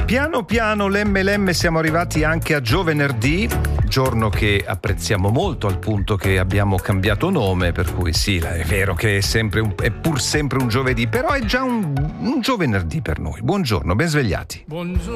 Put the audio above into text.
Piano piano, lemme siamo arrivati anche a giovenerdì, giorno che apprezziamo molto al punto che abbiamo cambiato nome, per cui sì, è vero che è pur sempre un giovedì, però è già un giovenerdì per noi. Buongiorno, ben svegliati. Buongiorno.